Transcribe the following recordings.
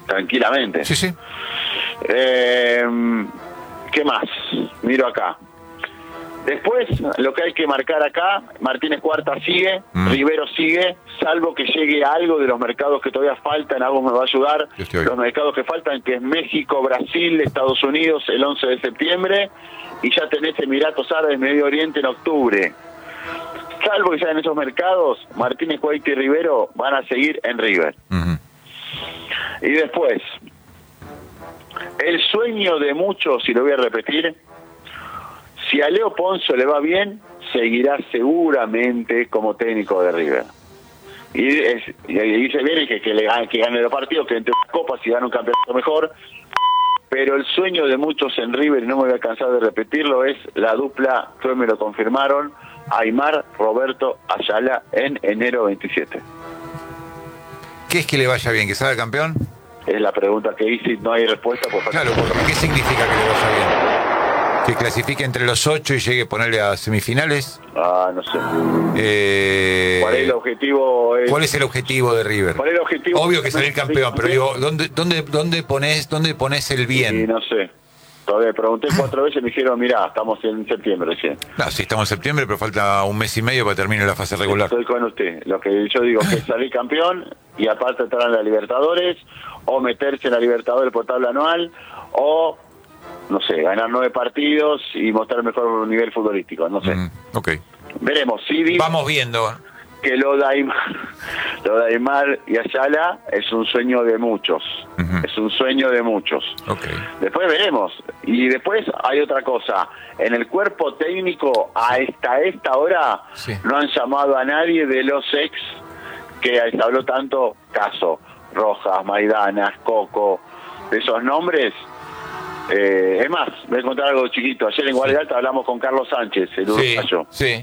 tranquilamente. Sí, sí. ¿Qué más? Miro acá. Después, lo que hay que marcar acá, Martínez Cuarta sigue, Rivero sigue, salvo que llegue algo de los mercados que todavía faltan, algo me va a ayudar. Los mercados que faltan, que es México, Brasil, Estados Unidos, el 11 de septiembre, y ya tenés Emiratos Árabes, Medio Oriente en octubre. Salvo que ya en esos mercados, Martínez Cuarta y Rivero van a seguir en River. Y después, el sueño de muchos, y lo voy a repetir, si a Leo Ponzo le va bien, seguirá seguramente como técnico de River. Y se viene que gane los partidos, que entre las copas y gane un campeonato mejor. Pero el sueño de muchos en River, y no me voy a cansar de repetirlo, es la dupla, que hoy me lo confirmaron, Aimar, Roberto Ayala en enero 27. ¿Qué es que le vaya bien? ¿Que salga campeón? Es la pregunta que hice y no hay respuesta. Claro, ¿qué significa que le vaya bien? ¿Que clasifique entre los 8 y llegue a ponerle a semifinales? No sé. ¿Cuál es el objetivo? ¿Cuál es el objetivo de River? ¿Cuál es el objetivo? Obvio que salir campeón, pero digo, ¿dónde pones el bien? Sí, no sé. Todavía pregunté 4 veces y me dijeron, mirá, estamos en septiembre recién. No, sí, estamos en septiembre, pero falta un mes y medio para terminar la fase regular. Estoy con usted. Lo que yo digo es salir campeón y aparte entrar en la Libertadores, o meterse en la Libertadores por tabla anual, o no sé, ganar 9 partidos y mostrar el mejor nivel futbolístico, no sé. Ok. Veremos. Sí, vamos viendo. Que lo de Aimar y Ayala es un sueño de muchos. Es un sueño de muchos. Okay. Después veremos. Y después hay otra cosa. En el cuerpo técnico, hasta esta hora, no han llamado a nadie de los ex que se habló tanto, Caso, Rojas, Maidana, Coco, de esos nombres. Es más, voy a contar algo chiquito. Ayer en Guardia Alta hablamos con Carlos Sánchez, el uruguayo. Sí.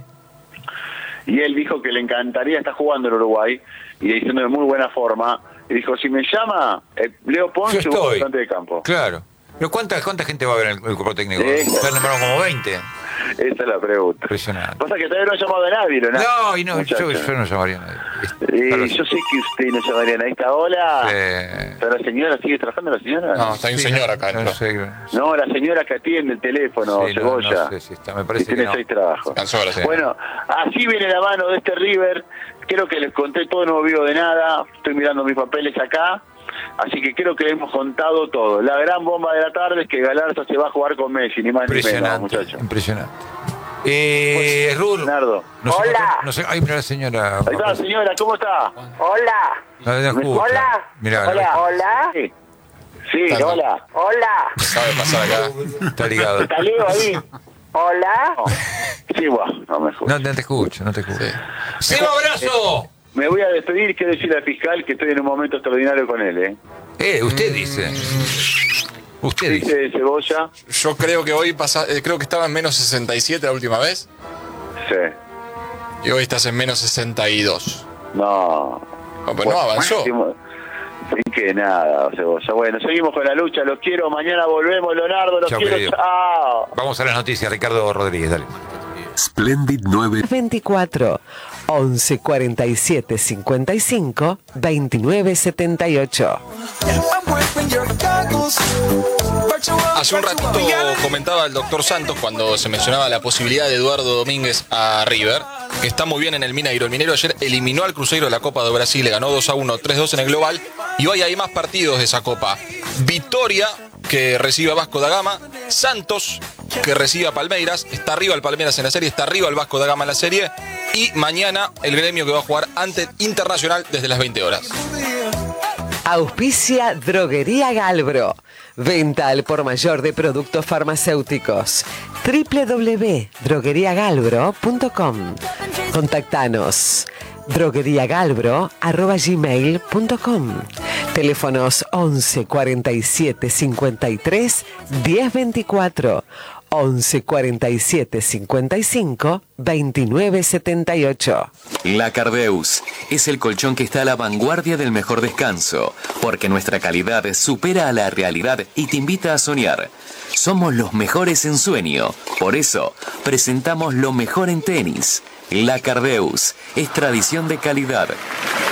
Y él dijo que le encantaría estar jugando en Uruguay y diciendo de muy buena forma. Y dijo, si me llama Leo Ponce, un representante de campo. Claro. ¿Pero cuánta gente va a ver en el cuerpo técnico? Están nombrados como 20. Esa es la pregunta. Impresionante. Pasa que todavía no ha llamado a nadie, ¿no? Yo no llamaría a nadie. Yo sé que usted no llamaría a nadie. Hola. ¿La señora sigue trabajando, la señora? No, está un señor acá. No, la señora que atiende el teléfono, Cebolla. No sé, me parece que tiene 6 trabajos. Bueno, así viene la mano de este River. Creo que les conté todo, no me olvido de nada. Estoy mirando mis papeles acá. Así que creo que hemos contado todo. La gran bomba de la tarde es que Galarza se va a jugar con Messi, ni más ni menos, muchachos. Impresionante. Leonardo. Hola. Ahí mira la señora. Ahí está la señora, ¿cómo está? Hola. Hola. Mirá, Hola. Sí, hola. Hola. Sabe pasar acá. Está ligado. ¿Está Leo ahí? Hola. Sí, bueno, no me escucho. No te escucho. ¡Seba, abrazo! Me voy a despedir y quiero decirle al fiscal que estoy en un momento extraordinario con él, Usted dice. Usted dice Cebolla. Yo creo que hoy creo que estaba en menos 67 la última vez. Sí. Y hoy estás en menos 62. No. Pero no avanzó. Sin que nada, Cebolla. Bueno, seguimos con la lucha. Los quiero. Mañana volvemos, Leonardo. Los quiero. Querido. Chao. Vamos a las noticias. Ricardo Rodríguez, dale. Splendid 924 11 47 55 29 78. Hace un ratito comentaba el doctor Santos cuando se mencionaba la posibilidad de Eduardo Domínguez a River, que está muy bien en el Mineiro. El Mineiro ayer eliminó al Cruzeiro de la Copa de Brasil, le ganó 2-1, 3-2 en el global, y hoy hay más partidos de esa Copa. Vitória, que recibe a Vasco da Gama, Santos, que recibe a Palmeiras, está arriba el Palmeiras en la serie, está arriba el Vasco da Gama en la serie, y mañana el Gremio, que va a jugar ante Internacional desde las 20 horas. Auspicia Droguería Galbro. Venta al por mayor de productos farmacéuticos. www.drogueriagalbro.com. Contactanos. drogueriagalbro@gmail.com. Teléfonos 11 47 53 10 24. 11 47 55 29 78. La Cardeus es el colchón que está a la vanguardia del mejor descanso, porque nuestra calidad supera a la realidad y te invita a soñar. Somos los mejores en sueño, por eso presentamos lo mejor en tenis. La Cardeus es tradición de calidad.